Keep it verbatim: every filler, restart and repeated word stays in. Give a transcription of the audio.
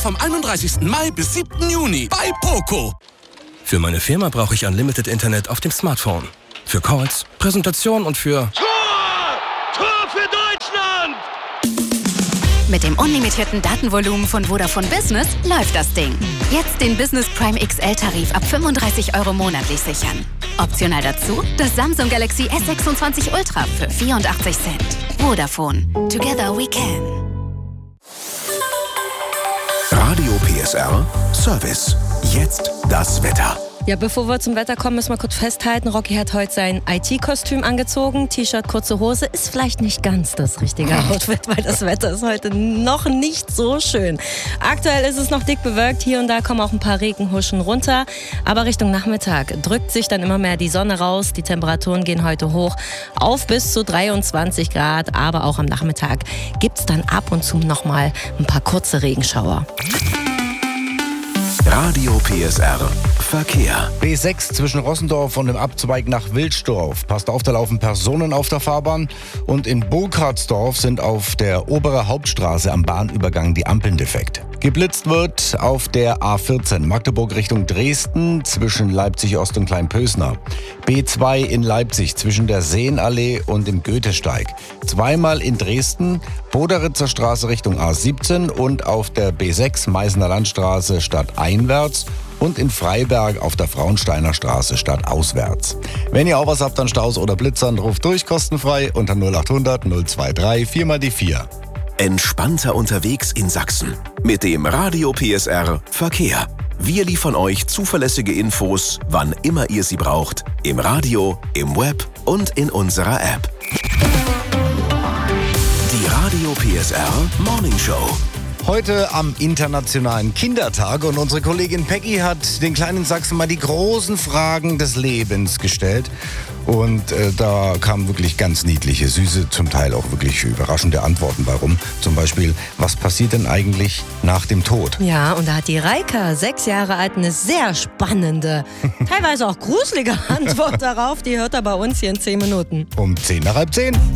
vom einunddreißigsten Mai bis siebten Juni bei Poco. Für meine Firma brauche ich Unlimited Internet auf dem Smartphone. Für Calls, Präsentation und für... Tor! Tor für Deutschland! Mit dem unlimitierten Datenvolumen von Vodafone Business läuft das Ding. Jetzt den Business Prime X L-Tarif ab fünfunddreißig Euro monatlich sichern. Optional dazu das Samsung Galaxy S sechsundzwanzig Ultra für vierundachtzig Cent. Vodafone. Together we can. Radio P S R Service. Jetzt das Wetter. Ja, bevor wir zum Wetter kommen, müssen wir kurz festhalten. Rocky hat heute sein I T-Kostüm angezogen. T-Shirt, kurze Hose. Ist vielleicht nicht ganz das richtige Outfit, weil das Wetter ist heute noch nicht so schön. Aktuell ist es noch dick bewölkt. Hier und da kommen auch ein paar Regenhuschen runter. Aber Richtung Nachmittag drückt sich dann immer mehr die Sonne raus. Die Temperaturen gehen heute hoch auf bis zu dreiundzwanzig Grad. Aber auch am Nachmittag gibt es dann ab und zu nochmal ein paar kurze Regenschauer. Radio P S R Verkehr. B sechs zwischen Rossendorf und dem Abzweig nach Wilsdorf. Passt auf, da laufen Personen auf der Fahrbahn. Und in Burkhardsdorf sind auf der oberen Hauptstraße am Bahnübergang die Ampeln defekt. Geblitzt wird auf der A vierzehn Magdeburg Richtung Dresden zwischen Leipzig Ost und Kleinpösner. B zwei in Leipzig zwischen der Seenallee und dem Goethesteig. Zweimal in Dresden, Boderitzer Straße Richtung A siebzehn und auf der B sechs Meißner Landstraße stadteinwärts und in Freiberg auf der Frauensteiner Straße stadtauswärts. Wenn ihr auch was habt an Staus oder Blitzern, ruft durch kostenfrei unter null achthundert null dreiundzwanzig vier mal die vier. Entspannter unterwegs in Sachsen. Mit dem Radio P S R Verkehr. Wir liefern euch zuverlässige Infos, wann immer ihr sie braucht. Im Radio, im Web und in unserer App. Die Radio P S R Morning Show. Heute am Internationalen Kindertag und unsere Kollegin Peggy hat den kleinen Sachsen mal die großen Fragen des Lebens gestellt. Und äh, da kamen wirklich ganz niedliche, süße, zum Teil auch wirklich überraschende Antworten bei rum. Zum Beispiel, was passiert denn eigentlich nach dem Tod? Ja, und da hat die Reika, sechs Jahre alt, eine sehr spannende, teilweise auch gruselige Antwort darauf. Die hört er bei uns hier in zehn Minuten. Um zehn nach halb zehn.